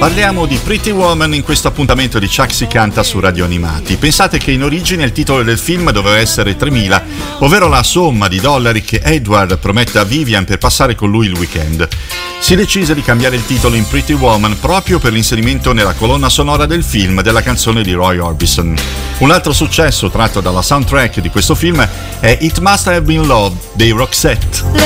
Parliamo di Pretty Woman in questo appuntamento di Chuck si canta su Radio Animati. Pensate che in origine il titolo del film doveva essere 3.000, ovvero la somma di dollari che Edward promette a Vivian per passare con lui il weekend. Si decise di cambiare il titolo in Pretty Woman proprio per l'inserimento nella colonna sonora del film della canzone di Roy Orbison. Un altro successo tratto dalla soundtrack di questo film è It Must Have Been Love dei Roxette.